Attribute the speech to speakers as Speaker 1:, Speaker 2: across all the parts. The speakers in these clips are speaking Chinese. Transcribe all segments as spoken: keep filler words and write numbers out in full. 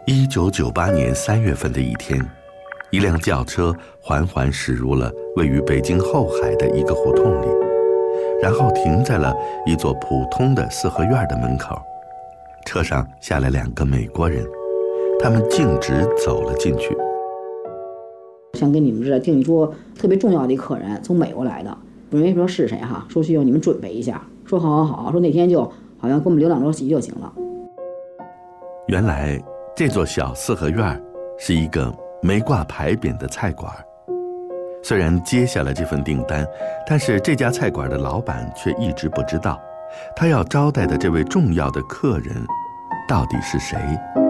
Speaker 1: 一九九八年三月份的一天，一辆轿车缓缓驶入了位于北京后海的一个胡同里，然后停在了一座普通的四合院的门口。车上下来两个美国人，他们径直走了进去。
Speaker 2: 想跟你们知道订一桌特别重要的一客人，从美国来的，不没说是谁哈，说需要你们准备一下。说好好好，说那天就好像给我们留两桌席就行了。
Speaker 1: 原来这座小四合院是一个没挂牌匾的菜馆。虽然接下了这份订单，但是这家菜馆的老板却一直不知道，他要招待的这位重要的客人到底是谁。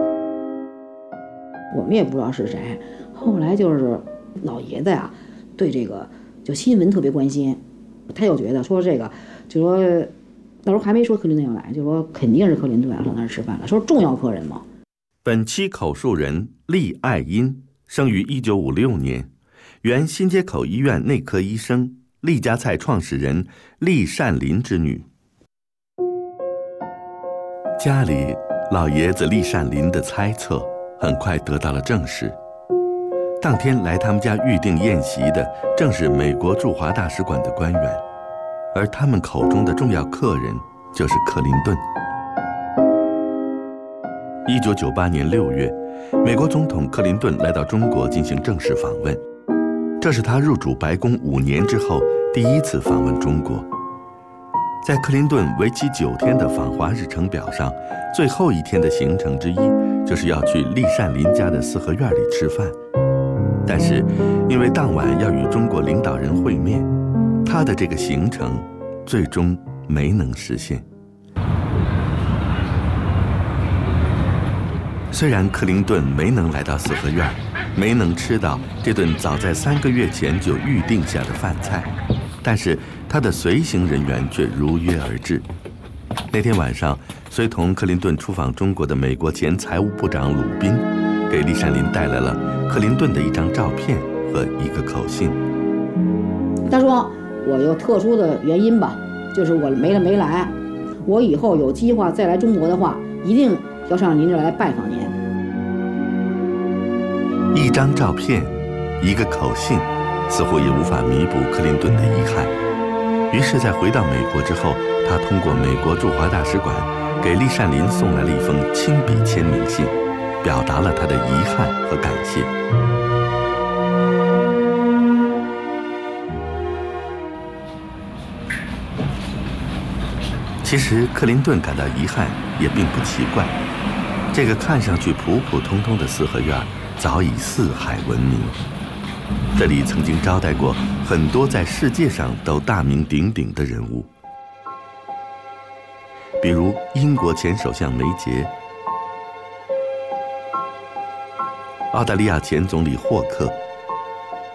Speaker 2: 我们也不知道是谁。后来就是老爷子呀，对这个就新闻特别关心，他又觉得说这个，就说那时候还没说克林顿要来，就说肯定是克林顿要上那儿吃饭了，说重要客人嘛。
Speaker 1: 本期口述人厉爱英生于一九五六年，原新街口医院内科医生，厉家菜创始人厉善林之女。家里老爷子厉善林的猜测很快得到了证实。当天来他们家预定宴席的正是美国驻华大使馆的官员，而他们口中的重要客人就是克林顿。一九九八年六月，美国总统克林顿来到中国进行正式访问，这是他入主白宫五年之后第一次访问中国。在克林顿为期九天的访华日程表上，最后一天的行程之一就是要去厉善林家的四合院里吃饭。但是因为当晚要与中国领导人会面，他的这个行程最终没能实现。虽然克林顿没能来到四合院，没能吃到这顿早在三个月前就预定下的饭菜，但是他的随行人员却如约而至。那天晚上，随同克林顿出访中国的美国前财务部长鲁宾给厉善林带来了克林顿的一张照片和一个口信。
Speaker 2: 他说我有特殊的原因吧，就是我没了没来，我以后有计划再来中国的话，一定要上您这来拜访您。
Speaker 1: 一张照片，一个口信，似乎也无法弥补克林顿的遗憾。于是在回到美国之后，他通过美国驻华大使馆给厉善林送来了一封亲笔签名信，表达了他的遗憾和感谢。其实克林顿感到遗憾也并不奇怪，这个看上去普普通通的四合院早已四海闻名，这里曾经招待过很多在世界上都大名鼎鼎的人物，比如英国前首相梅杰、澳大利亚前总理霍克、